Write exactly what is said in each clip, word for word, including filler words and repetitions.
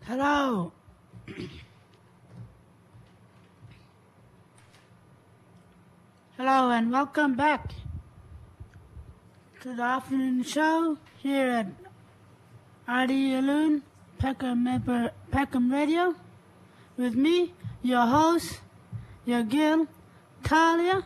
Hello. Hello and welcome back to the afternoon show here at R D Alun Peckham, Peckham Radio with me, your host, your girl, Talia.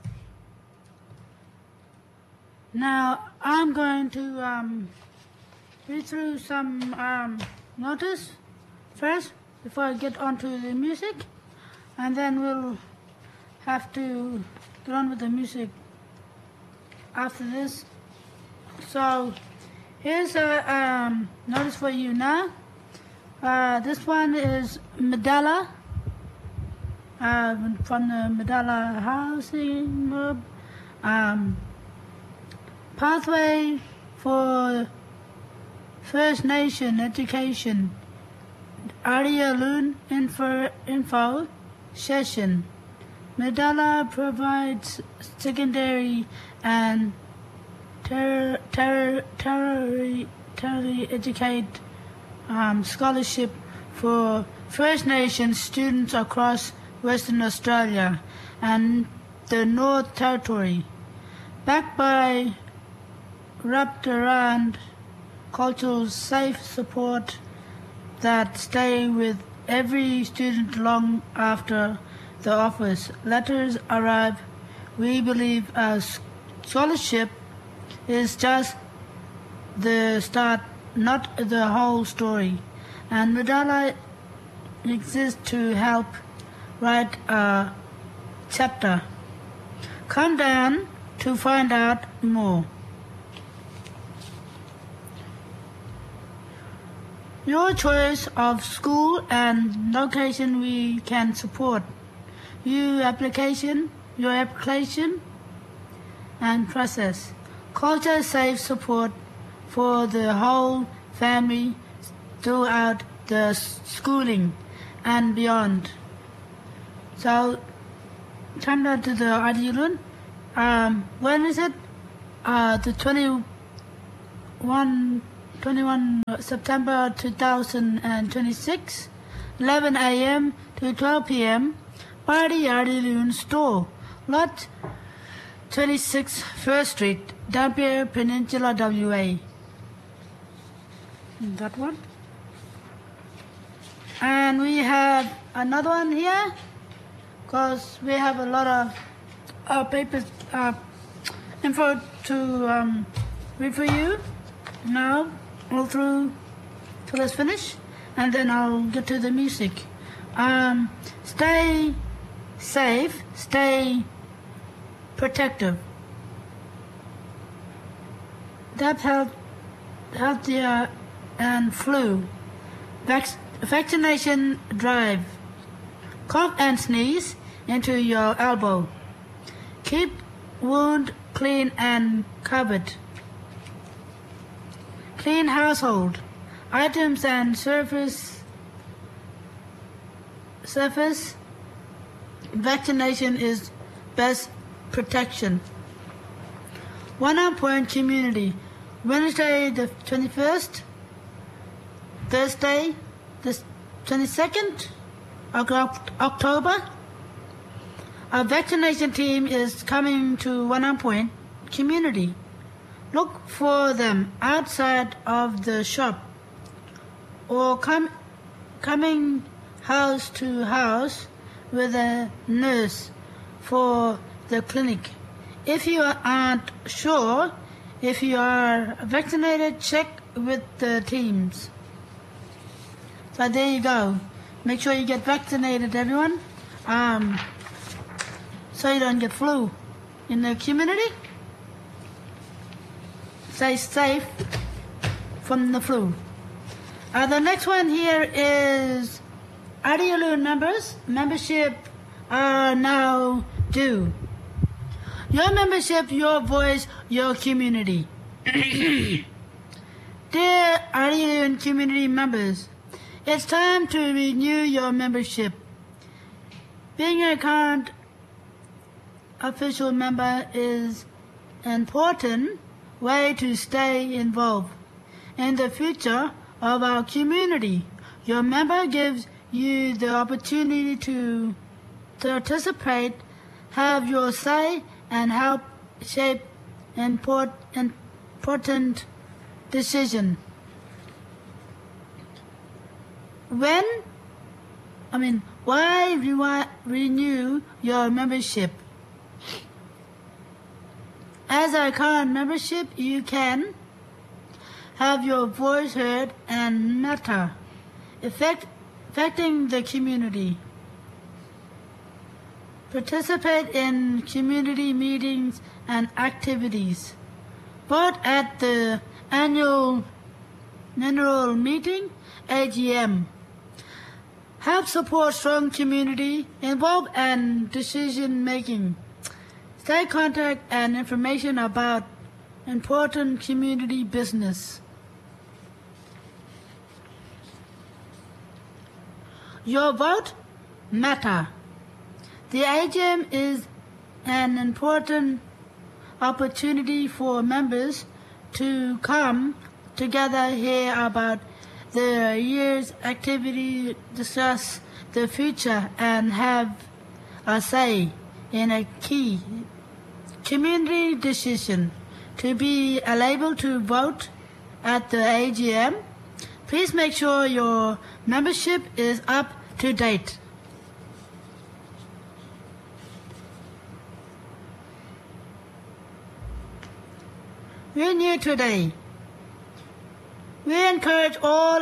Now I'm going to um, read through some um, notice first before I get onto the music, and then we'll have to get on with the music after this. So here's a um, notice for you now. Uh, this one is Medalla uh, from the Medalla Housing Hub. Um, pathway for First Nation Education. Aria Loon info, info session. Medalla provides secondary and ter, ter, ter, ter, educate um, scholarship for First Nation students across Western Australia and the North Territory. Backed by wrapped around cultural safe support that stay with every student long after the office letters arrive. We believe a scholarship is just the start, not the whole story, and Medalla exists to help write a chapter. Come down to find out more. Your choice of school and location we can support. Your application, your application and process. Culture safe support for the whole family throughout the schooling and beyond. So, come down to the Adirun. Um, when is it? Uh, the twenty-one. twenty-first September two thousand twenty-six, eleven a.m. to twelve p.m. Party Adirun Store, Lot twenty-six First Street, Dampier Peninsula, W A. That one. And we have another one here, because we have a lot of uh, papers, uh, info to um, read for you now. All through till it's finished, and then I'll get to the music. Um, stay safe, stay protective. That's health, healthier and flu. Vac- vaccination drive. Cough and sneeze into your elbow. Keep wound clean and covered. Clean household items and surface surface vaccination is best protection. One Arm Point Community, Wednesday the twenty-first, Thursday the twenty-second of October. Our vaccination team is coming to One Arm Point Community. Look for them outside of the shop or come, coming house to house with a nurse for the clinic. If you aren't sure if you are vaccinated, check with the teams. So there you go. Make sure you get vaccinated, everyone, um, so you don't get flu in the community. Stay safe from the flu. Uh, the next one here is Adirun members. Membership are now due. Your membership, your voice, your community. Dear Adirun community members, it's time to renew your membership. Being a current official member is important way to stay involved in the future of our community. Your member gives you the opportunity to participate, have your say, and help shape import, important decision. When, I mean, why re- renew your membership? As a current membership, you can have your voice heard and matter, effect, affecting the community. Participate in community meetings and activities. Vote at the annual annual meeting, A G M. Help support strong community involved and decision making. Stay contact and information about important community business. Your vote matter. The A G M is an important opportunity for members to come together, hear about the year's activity, discuss the future, and have a say in a key community decision. To be able to vote at the A G M, please make sure your membership is up to date. Renew today. We encourage all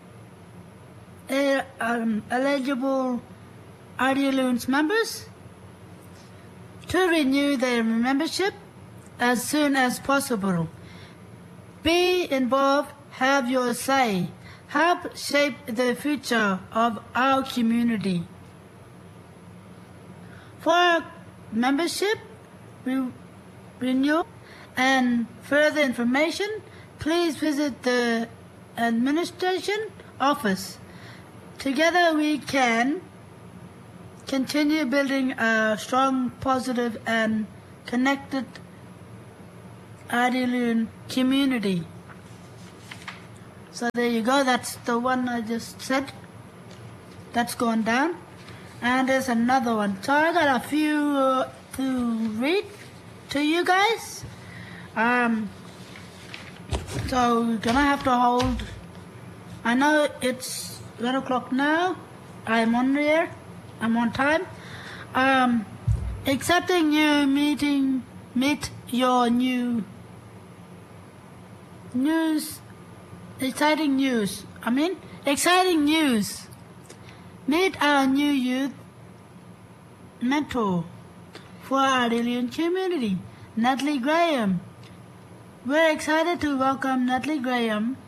uh, um, eligible Idealoons members to renew their membership as soon as possible. Be involved, have your say, help shape the future of our community. For membership re- renewal and further information, please visit the administration office. Together we can continue building a strong, positive, and connected Idealoon community. So there you go, that's the one I just said. That's gone down. And there's another one. So I got a few uh, to read to you guys. Um, so we're gonna have to hold. I know it's one o'clock now. I'm on there. I'm on time. Um, accepting your meeting, meet your new news, exciting news. I mean, exciting news. Meet our new youth mentor for our Idealoon community, Natalie Graham. We're excited to welcome Natalie Graham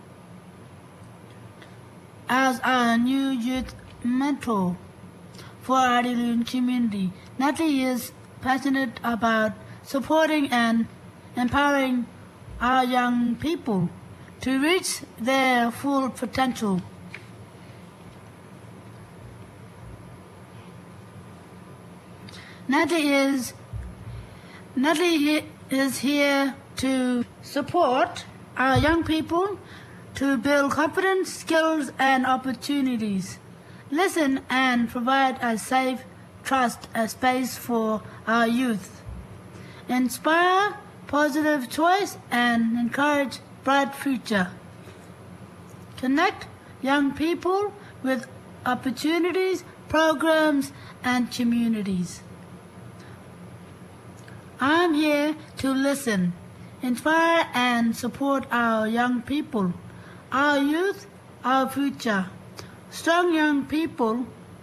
as our new youth mentor for our Idealoon community. Natalie is passionate about supporting and empowering our young people to reach their full potential. Natalie is Natalie is here to support our young people to build confidence, skills, and opportunities. Listen and provide a safe, trust, a space for our youth. Inspire positive choice and encourage bright future. Connect young people with opportunities, programs, and communities. I'm here to listen, inspire, and support our young people, our youth, our future. Strong young people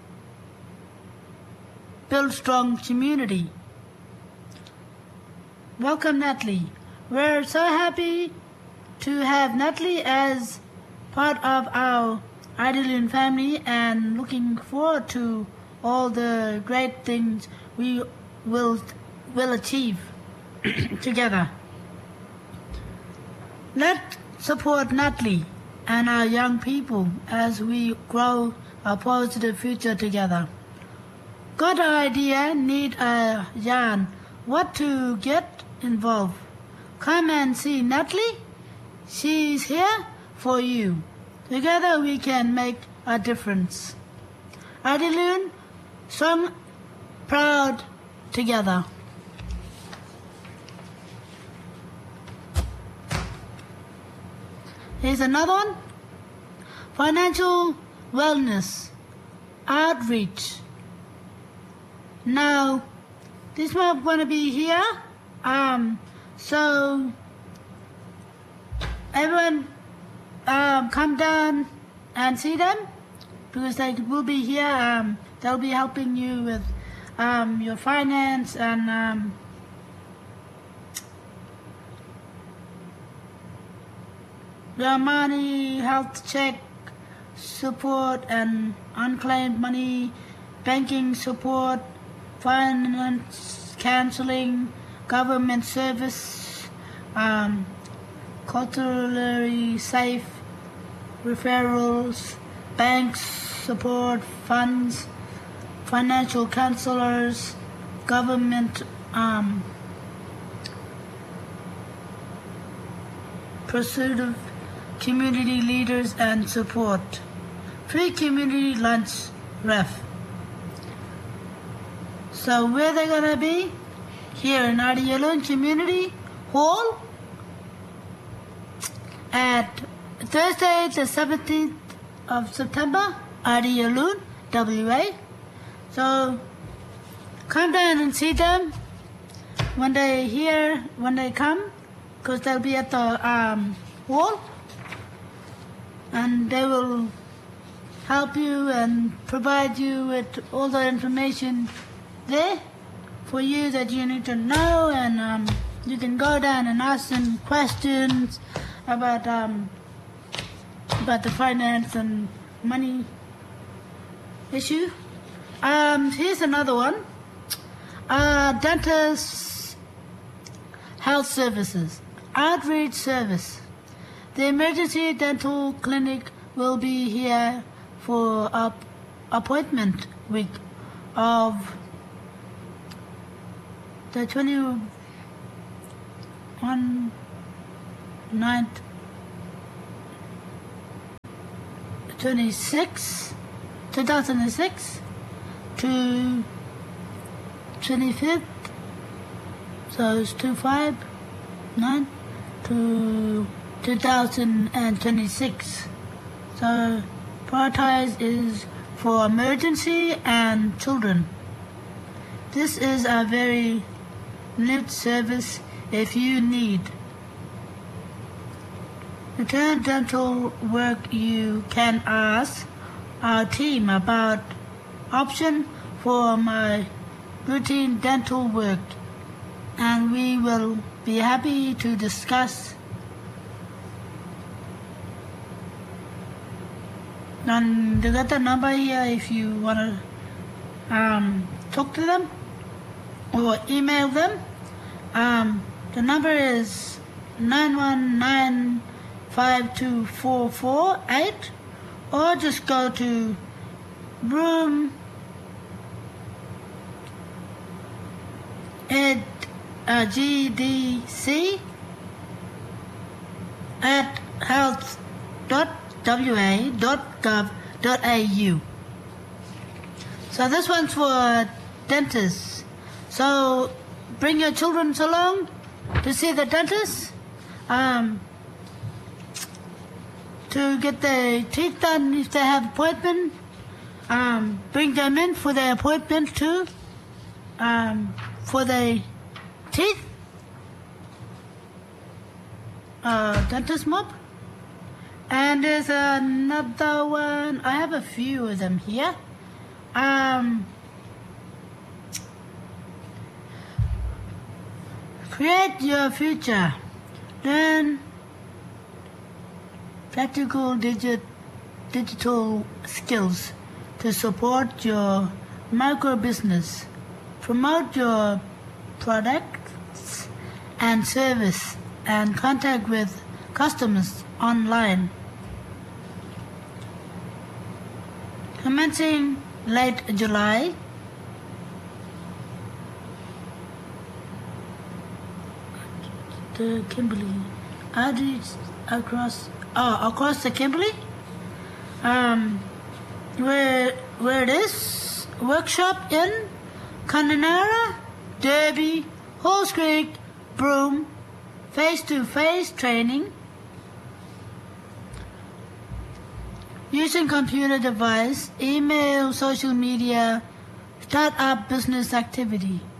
build strong community. Welcome, Natalie. We're so happy to have Natalie as part of our Idealoon family and looking forward to all the great things we will will achieve together. Let's support Natalie and our young people as we grow a positive future together. Got an idea? Need a yarn? What to get involved? Come and see Natalie. She's here for you. Together we can make a difference. Adiloon, strong, proud, together. Here's another one. Financial wellness, outreach. Now, this one going to be here. Um, so everyone um, come down and see them because they will be here. Um, they'll be helping you with um, your finance and um, your money, health check support and unclaimed money, banking support, finance counseling, government service, um, culturally safe referrals, banks support, funds, financial counselors, government um, pursuit of community leaders and support. Free community lunch ref. So where they're going to be? Here in Adiloon Community Hall at Thursday the seventeenth of September, Adiloon, W A. So come down and see them when they here, when they come, because they'll be at the um, hall, and they will help you and provide you with all the information there for you that you need to know, and um, you can go down and ask them questions about um, about the finance and money issue. Um, here's another one. Uh, dentist health services, outreach service. The emergency dental clinic will be here for up appointment week of the twenty-first, ninth, twenty-sixth, two thousand six to twenty-fifth, so it's two five nine to two thousand twenty-six. So prioritize is for emergency and children. This is a very limited service if you need. Return dental work, you can ask our team about option for my routine dental work, and we will be happy to discuss. And they got the number here if you want to um, talk to them or email them. Um, the number is nine one nine, five two four four eight, or just go to room at uh, G D C at health dot w a dot gov dot a u. So this one's for dentists. So bring your children along to see the dentist, um, to get their teeth done if they have appointment. Um, bring them in for their appointment too, um, for their teeth. Uh, dentist mop. And there's another one. I have a few of them here. Um, create your future. Learn practical digit, digital skills to support your micro business. Promote your products and service and contact with customers online. Commencing late July, the Kimberley, outreach across, oh, across the Kimberley. Um, where where it is, workshop in Kununurra, Derby, Halls Creek, Broome, face-to-face training, using computer device, email, social media, start up business activity.